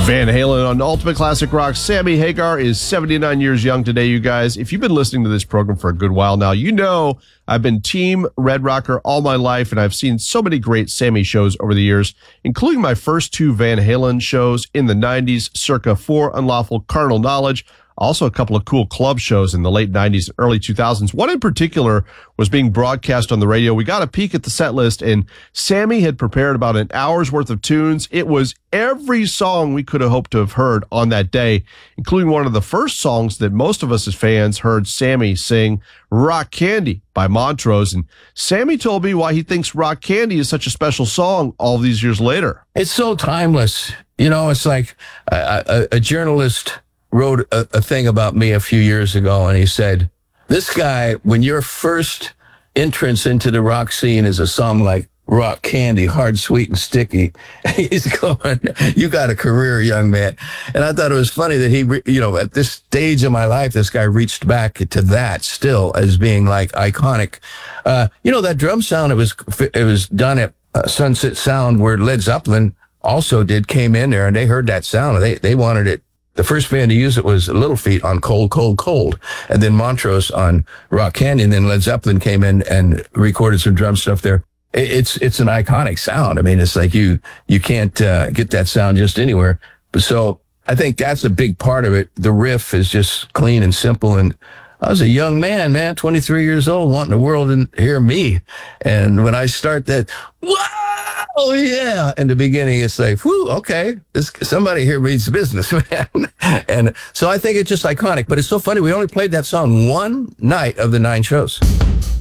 Van Halen on Ultimate Classic Rock. Sammy Hagar is 79 years young today, you guys. If you've been listening to this program for a good while now, you know I've been Team Red Rocker all my life, and I've seen so many great Sammy shows over the years, including my first two Van Halen shows in the 90s, circa For Unlawful Carnal Knowledge. Also, a couple of cool club shows in the late 90s and early 2000s. One in particular was being broadcast on the radio. We got a peek at the set list, and Sammy had prepared about an hour's worth of tunes. It was every song we could have hoped to have heard on that day, including one of the first songs that most of us as fans heard Sammy sing, Rock Candy by Montrose. And Sammy told me why he thinks Rock Candy is such a special song all these years later. It's so timeless. You know, it's like a journalist wrote a thing about me a few years ago, and he said, this guy, when your first entrance into the rock scene is a song like Rock Candy, hard, sweet, and sticky, he's going, you got a career, young man. And I thought it was funny that he, at this stage of my life, this guy reached back to that still as being like iconic. That drum sound, it was done at Sunset Sound, where Led Zeppelin also came in there, and they heard that sound. They wanted it. The first band to use it was Little Feat on Cold, Cold, Cold, and then Montrose on Rock Candy, and then Led Zeppelin came in and recorded some drum stuff there. It's an iconic sound. I mean, it's like you can't get that sound just anywhere. So I think that's a big part of it. The riff is just clean and simple, and I was a young man, 23 years old, wanting the world to hear me. And when I start that, wow, yeah, in the beginning, it's like, whew, okay, somebody here reads business, man. And so I think it's just iconic. But it's so funny, we only played that song one night of the 9 shows.